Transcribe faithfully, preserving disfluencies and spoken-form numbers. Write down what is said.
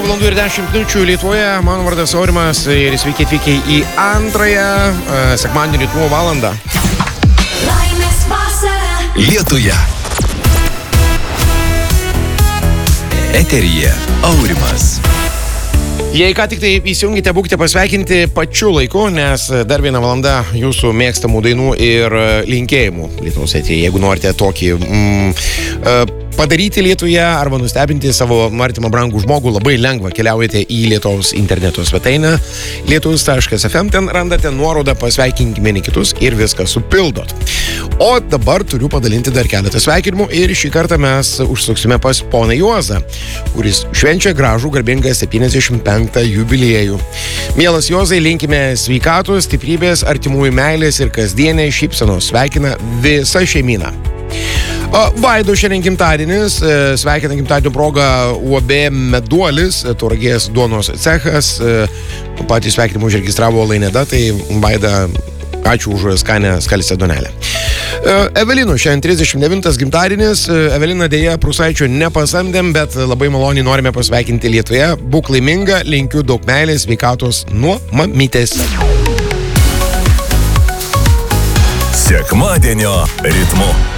valandų ir dešimt minučių Lietuvoje. Mano vardas Aurimas ir sveiki atvykę į antrąją uh, sekmadienį rytų valandą. Laimės vasara Lietuje. Eteryje Aurimas. Jei ką tik tai įsijungite, būkite pasveikinti pačiu laiku, nes dar viena valanda jūsų mėgstamų dainų ir linkėjimų Lietuvos eteryje. Jeigu norite tokį mm, uh, padaryti Lietuvoje arba nustebinti savo artimą brangų žmogų, labai lengva. Keliaujate į Lietuvos interneto svetainę lietuvis taškas ef em, ten randate nuorodą pasveikinkime vieni kitus ir viską supildot. O dabar turiu padalinti dar keletą sveikinimų ir šį kartą mes užsuksime pas poną Juozą, kuris švenčia gražų garbingą septyniasdešimt penktą jubiliejų. Mielas Juozai, linkime sveikatos, stiprybės, artimųjų meilės ir kasdienės šypsenos. Sveikina visa šeimyna. Vaido šiandien gimtadienis, sveikina gimtadienio progą U A B Meduolis, Tauragės duonos cechas, patys sveikinimų užregistravo Laineda, tai Vaida, ačiū už skanę skalsę duonelę. Evelino šiandien trisdešimt devintas gimtadienis, Evelina dėja Prūsaičio nepasamdėm, bet labai maloniai norime pasveikinti Lietuvoje, būk laiminga, linkiu daug meilės, sveikatos nuo mamytės. Sekmadienio ritmu.